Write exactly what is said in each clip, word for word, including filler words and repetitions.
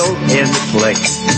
will inflict.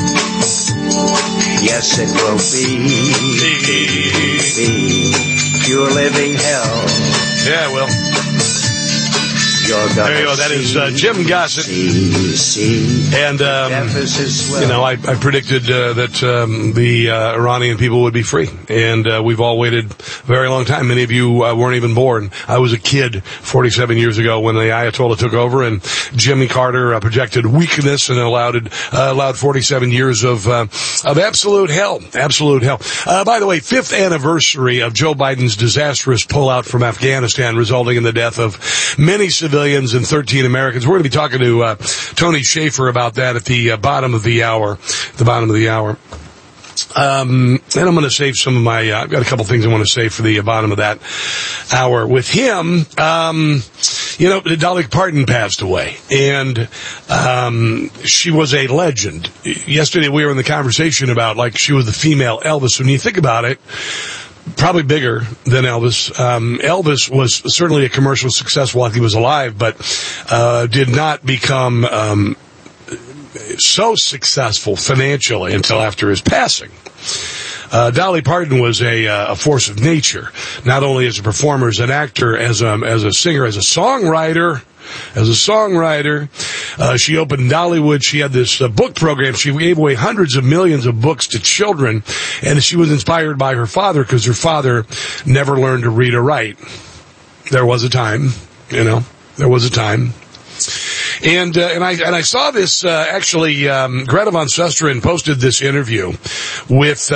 Yes, it will be, be, be pure living hell. Yeah, well. You're there you go. That is uh, Jim Gossett. See, see, and, um, you know, I, I predicted uh, that um, the uh, Iranian people would be free. And uh, we've all waited a very long time. Many of you uh, weren't even born. I was a kid forty-seven years ago when the Ayatollah took over, and Jimmy Carter uh, projected weakness and allowed uh, allowed forty-seven years of uh, of absolute hell. Absolute hell. Uh, by the way, fifth anniversary of Joe Biden's disastrous pullout from Afghanistan, resulting in the death of many civilians and thirteen Americans. We're going to be talking to uh, Tony Schaefer about that at the uh, bottom of the hour. The bottom of the hour. Um, and I'm going to save some of my, uh, I've got a couple things I want to say for the uh, bottom of that hour. With him, um, you know, Dolly Parton passed away, and um, she was a legend. Yesterday we were in the conversation about, like, she was the female Elvis. When you think about it, probably bigger than Elvis. Um, Elvis was certainly a commercial success while he was alive, but uh, did not become um, so successful financially until after his passing. Uh, Dolly Parton was a, uh, a force of nature, not only as a performer, as an actor, as a, as a singer, as a songwriter. As a songwriter, uh, she opened Dollywood. She had this uh, book program. She gave away hundreds of millions of books to children, and she was inspired by her father because her father never learned to read or write. There was a time, you know, there was a time. And, uh, and I, and I saw this, uh, actually, um, Greta Van Susteren posted this interview with, uh,